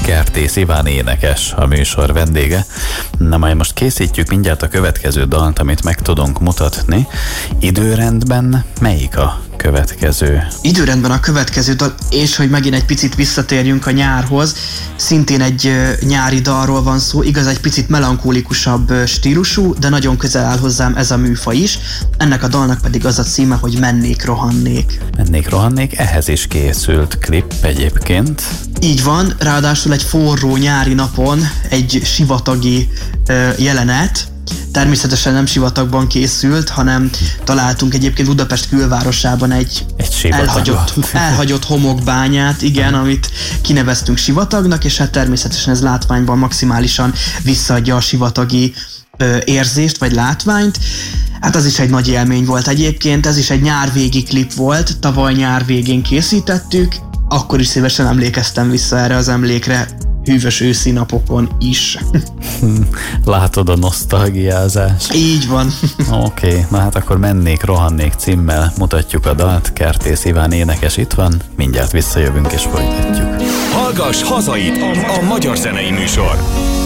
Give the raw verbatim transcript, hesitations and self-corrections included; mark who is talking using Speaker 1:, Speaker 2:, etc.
Speaker 1: Kertész Iván énekes a műsor vendége. Na majd most készítjük mindjárt a következő dalt, amit meg tudunk mutatni. Időrendben melyik a következő?
Speaker 2: Időrendben a következő dal, és hogy megint egy picit visszatérjünk a nyárhoz, szintén egy uh, nyári dalról van szó, igaz, egy picit melankólikusabb uh, stílusú, de nagyon közel áll hozzám ez a műfaj is. Ennek a dalnak pedig az a címe, hogy Mennék, rohannék.
Speaker 1: Mennék, rohannék, ehhez is készült klip egyébként.
Speaker 2: Így van, ráadásul egy forró nyári napon egy sivatagi uh, jelenet. Természetesen nem sivatagban készült, hanem találtunk egyébként Budapest külvárosában egy,
Speaker 1: egy
Speaker 2: elhagyott, elhagyott homokbányát, igen, amit kineveztünk sivatagnak, és hát természetesen ez látványban maximálisan visszaadja a sivatagi ö, érzést, vagy látványt. Hát az is egy nagy élmény volt egyébként, ez is egy nyárvégi klip volt, tavaly nyár végén készítettük, akkor is szívesen emlékeztem vissza erre az emlékre, hűvös őszi napokon is.
Speaker 1: Látod a nosztalgiázást.
Speaker 2: Így van.
Speaker 1: Oké, okay, na hát akkor Mennék, rohannék címmel mutatjuk a dalt. Kertész Iván énekes itt van, mindjárt visszajövünk és folytatjuk.
Speaker 3: Hallgass hazait, a magyar zenei műsor.